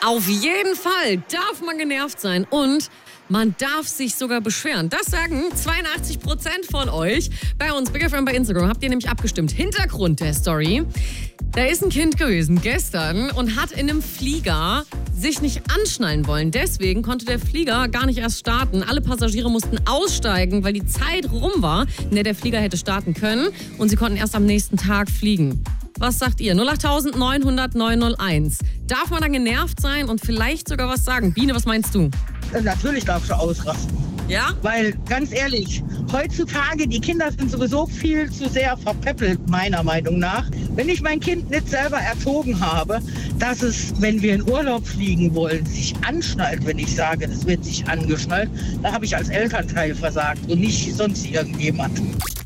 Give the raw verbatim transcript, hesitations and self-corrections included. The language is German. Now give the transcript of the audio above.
Auf jeden Fall darf man genervt sein und man darf sich sogar beschweren. Das sagen zweiundachtzig Prozent von euch bei uns. Big F M bei Instagram habt ihr nämlich abgestimmt. Hintergrund der Story. Da ist ein Kind gewesen gestern und hat in einem Flieger sich nicht anschnallen wollen. Deswegen konnte der Flieger gar nicht erst starten. Alle Passagiere mussten aussteigen, weil die Zeit rum war, in der der Flieger hätte starten können. Und sie konnten erst am nächsten Tag fliegen. Was sagt ihr? null acht neun null null neun null eins. Darf man dann genervt sein und vielleicht sogar was sagen? Biene, was meinst du? Natürlich darfst du ausrasten. Ja? Weil, ganz ehrlich, heutzutage, die Kinder sind sowieso viel zu sehr verpäppelt, meiner Meinung nach. Wenn ich mein Kind nicht selber erzogen habe, dass es, wenn wir in Urlaub fliegen wollen, sich anschnallt, wenn ich sage, es wird sich angeschnallt, da habe ich als Elternteil versagt und nicht sonst irgendjemand.